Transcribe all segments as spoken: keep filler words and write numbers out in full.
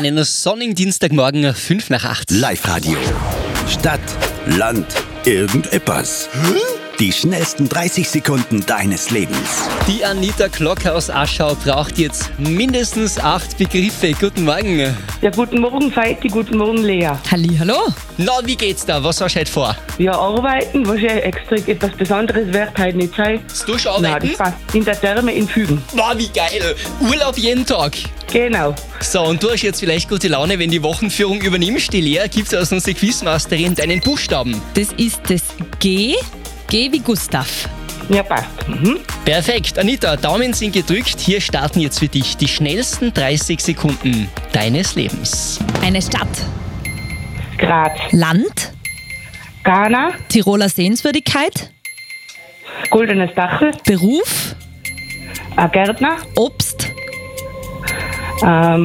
Einen sonnigen Dienstagmorgen, fünf nach acht. Live-Radio. Stadt, Land, irgendetwas. Die schnellsten dreißig Sekunden deines Lebens. Die Anita Glocker aus Aschau braucht jetzt mindestens acht Begriffe. Guten Morgen. Ja, guten Morgen, Feiti, guten Morgen, Lea. Hallihallo. Na, wie geht's da? Was hast du heute vor? Ja, arbeiten, wahrscheinlich extra etwas Besonderes wird heute nicht sein. Das Dusch Nein, arbeiten? das passt. In der Therme in Fügen. Na, wie geil. Urlaub jeden Tag. Genau. So, und du hast jetzt vielleicht gute Laune, wenn die Wochenführung übernimmst. Die Lea gibt aus unserer Quizmasterin deinen Buchstaben. Das ist das G. G wie Gustav. Ja, passt. Mhm. Perfekt. Anita, Daumen sind gedrückt. Hier starten jetzt für dich die schnellsten dreißig Sekunden deines Lebens. Eine Stadt. Graz. Land. Ghana. Tiroler Sehenswürdigkeit. Goldenes Dachel. Beruf. Ein Gärtner. Obst. Ähm.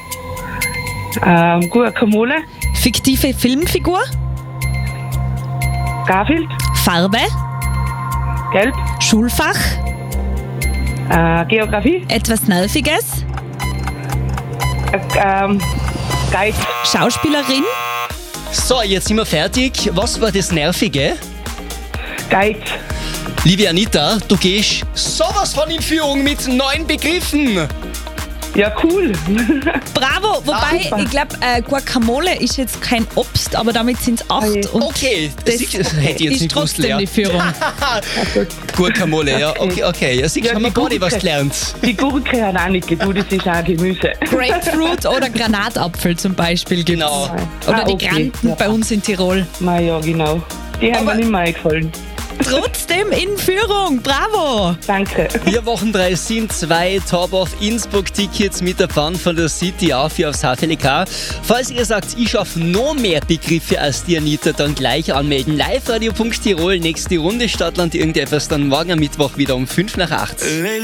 Ähm, Guacamole. Fiktive Filmfigur. Garfield. Farbe. Gelb. Schulfach. Äh, Geografie. Etwas Nerviges. Äh, ähm. Geiz. Schauspielerin. So, jetzt sind wir fertig. Was war das Nervige? Geiz. Liebe Anita, du gehst sowas von in Führung mit neun Begriffen. Ja, cool. Bravo. Wobei, super. ich glaube, äh, Guacamole ist jetzt kein Obst, aber damit sind es acht. Ei. Und Okay, das das, das hätte ich jetzt ist nicht gewusst, trotzdem Lea. die Führung. Guacamole, ja, okay, okay. Ja, siehst, Ja, haben wir die beide was Gurke. gelernt. Die Gurke hat auch nicht getan, das ist auch Gemüse. Grapefruit oder Granatapfel zum Beispiel gibt's. Genau. Oder Ah, die okay. Granten Ja. bei uns in Tirol. Na ja, genau. Die haben Aber- mir nicht mehr eingefallen. Trotzdem in Führung. Bravo. Danke. Vier Wochen drei sind zwei Top of Innsbruck Tickets mit der Bahn von der City auf hier aufs H V L K. Falls ihr sagt, ich schaffe noch mehr Begriffe als die Anita, dann gleich anmelden. Live Radio Punkt Tirol, nächste Runde Stadtland irgendetwas, dann morgen am Mittwoch wieder um fünf nach acht.